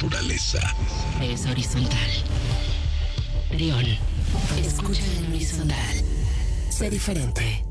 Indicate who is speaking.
Speaker 1: naturaleza.
Speaker 2: Es horizontal. Trión. Escucha en horizontal. Sé diferente.